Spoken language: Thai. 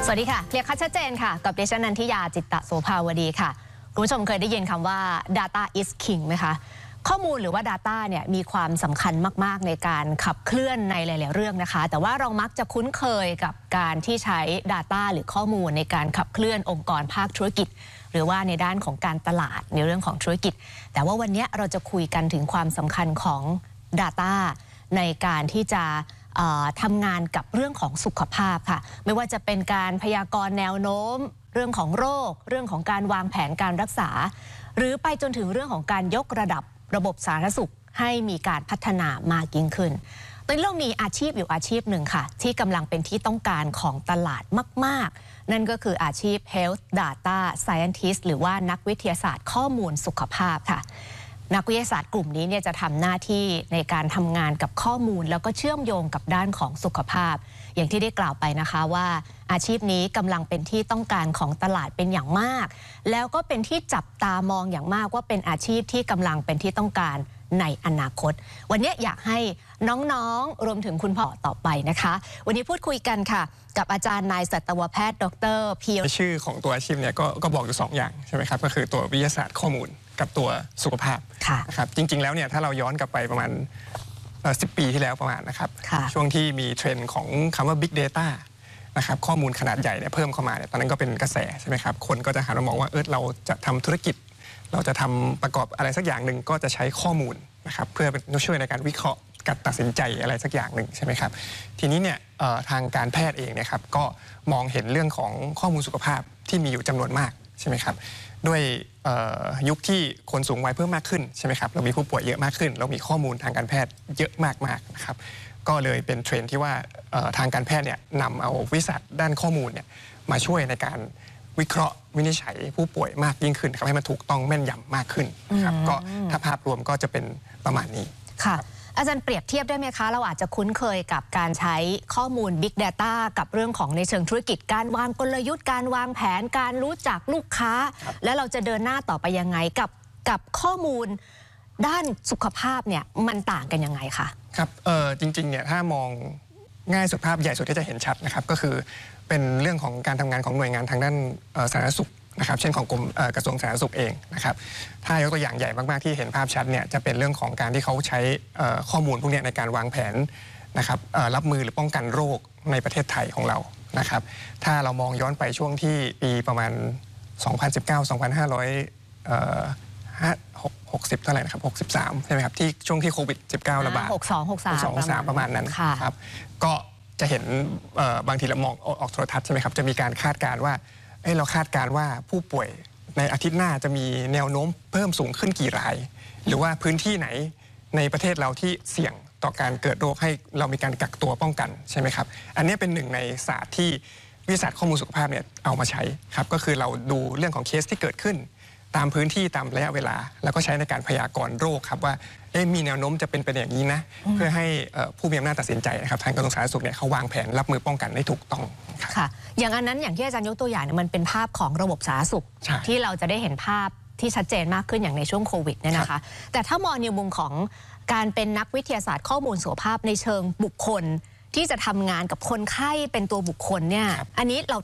วัสดีค่ะเคลียร์คัดชัดเจนค่ะกับดิฉันนันทิยาจิตตโสภาวดีค่ะคุณผู้ชมเคยได้ยินคำว่า data is king ไหมคะข้อมูลหรือว่า data เนี่ยมีความสำคัญมากๆในการขับเคลื่อนในหลายๆเรื่องนะคะแต่ว่าเรามักจะคุ้นเคยกับการที่ใช้ data หรือข้อมูลในการขับเคลื่อนองค์กรภาคธุรกิจหรือว่าในด้านของการตลาดในเรื่องของธุรกิจแต่ว่าวันนี้เราจะคุยกันถึงความสำคัญของ data ในการที่จะทำงานกับเรื่องของสุขภาพค่ะไม่ว่าจะเป็นการพยากรณ์แนวโน้มเรื่องของโรคเรื่องของการวางแผนการรักษาหรือไปจนถึงเรื่องของการยกระดับระบบสาธารณสุขให้มีการพัฒนามากยิ่งขึ้นตอนนี้เรามีอาชีพอยู่อาชีพหนึ่งค่ะที่กำลังเป็นที่ต้องการของตลาดมากๆนั่นก็คืออาชีพ Health Data Scientist หรือว่านักวิทยาศาสตร์ข้อมูลสุขภาพค่ะนักวิทยาศาสตร์กลุ่มนี้เนี่ยจะทำหน้าที่ในการทำงานกับข้อมูลแล้วก็เชื่อมโยงกับด้านของสุขภาพอย่างที่ได้กล่าวไปนะคะว่าอาชีพนี้กำลังเป็นที่ต้องการของตลาดเป็นอย่างมากแล้วก็เป็นที่จับตามองอย่างมากว่าเป็นอาชีพที่กำลังเป็นที่ต้องการในอนาคตวันนี้อยากให้น้องๆรวมถึงคุณพ่อต่อไปนะคะวันนี้พูดคุยกันค่ะกับอาจารย์นายสัตวแพทย์ดร.พีชื่อของตัวอาชีพเนี่ยก็บอกอยู่2อย่างใช่ไหมครับก็คือตัววิทยาศาสตร์ข้อมูลกับตัวสุขภาพนะครับจริงๆแล้วเนี่ยถ้าเราย้อนกลับไปประมาณ10 ปีที่แล้วประมาณนะครับช่วงที่มีเทรนด์ของคำว่า Big Data นะครับข้อมูลขนาดใหญ่เนี่ยเพิ่มเข้ามาเนี่ยตอนนั้นก็เป็นกระแสใช่ไหมครับคนก็จะหันมามองว่าเราจะทำธุรกิจเราจะทำประกอบอะไรสักอย่างหนึ่งก็จะใช้ข้อมูลนะครับเพื่อเป็นช่วยในการวิเคราะห์การตัดสินใจอะไรสักอย่างหนึ่งใช่ไหมครับทีนี้เนี่ยทางการแพทย์เองเนี่ยครับก็มองเห็นเรื่องของข้อมูลสุขภาพที่มีอยู่จำนวนมากใช่ไหมครับด้วยยุคที่คนสูงวัยเพิ่มมากขึ้นใช่ไหมครับเรามีผู้ป่วยเยอะมากขึ้นเรามีข้อมูลทางการแพทย์เยอะมากๆนะครับก็เลยเป็นเทรนด์ที่ว่าทางการแพทย์เนี่ยนำเอาวิสัยด้านข้อมูลเนี่ยมาช่วยในการวิเคราะห์วินิจฉัยผู้ป่วยมากยิ่งขึ้นครับให้มันถูกต้องแม่นยำมากขึ้นครับก็ถ้าภาพรวมก็จะเป็นประมาณนี้ค่ะอาจารย์เปรียบเทียบได้ไหมคะเราอาจจะคุ้นเคยกับการใช้ข้อมูล Big Data กับเรื่องของในเชิงธุรกิจการวางกลยุทธ์การวางแผนการรู้จักลูกค้าและเราจะเดินหน้าต่อไปยังไงกับข้อมูลด้านสุขภาพเนี่ยมันต่างกันยังไงคะครับจริงๆเนี่ยถ้ามองง่ายสุดภาพใหญ่สุดที่จะเห็นชัดนะครับก็คือเป็นเรื่องของการทำงานของหน่วยงานทางด้านสาธารณสุขนะครับเช่นของกระทรวงสาธารณสุขเองนะครับถ้ายกตัวอย่างใหญ่มากๆที่เห็นภาพชัดเนี่ยจะเป็นเรื่องของการที่เขาใช้ข้อมูลพวกนี้ในการวางแผนนะครับรับมือหรือป้องกันโรคในประเทศไทยของเรานะครับถ้าเรามองย้อนไปช่วงที่ปีประมาณ 2019-2560 เท่าไหร่นะครับ63ใช่ไหมครับที่ช่วงที่โควิด -19 ระบาด 62-63 ประมาณนั้นครับก็จะเห็นบางทีเรามองออกโทรทัศน์ใช่ไหมครับจะมีการคาดการณ์ว่าเราคาดการณ์ว่าผู้ป่วยในอาทิตย์หน้าจะมีแนวโน้มเพิ่มสูงขึ้นกี่รายหรือว่าพื้นที่ไหนในประเทศเราที่เสี่ยงต่อการเกิดโรคให้เรามีการกักตัวป้องกันใช่ไหมครับอันนี้เป็นหนึ่งในศาสตร์ที่วิทยาศาสตร์ข้อมูลสุขภาพเนี่ยเอามาใช้ครับก็คือเราดูเรื่องของเคสที่เกิดขึ้นตามพื้นที่ตามระยะเวลาแล้วก็ใช้ในการพยากรณ์โรคครับว่ามีแนวโน้มจะเป็นอย่างนี้นะเพื่อให้ผู้มีอำนาจตัดสินใจนะครับทางกระทรวงสาธารณสุขเนี่ยเขาวางแผนรับมือป้องกันได้ถูกต้องค่ะอย่างอันนั้นอย่างที่อาจารย์ยกตัวอย่างเนี่ยมันเป็นภาพของระบบสาธารณสุขที่เราจะได้เห็นภาพที่ชัดเจนมากขึ้นอย่างในช่วงโควิดเนี่ยนะคะแต่ถ้ามองในมุมของการเป็นนักวิทยาศาสตร์ข้อมูลสุขภาพในเชิงบุคคลที่จะทำงานกับคนไข้เป็นตัวบุคคลเนี่ยอันนี้เรา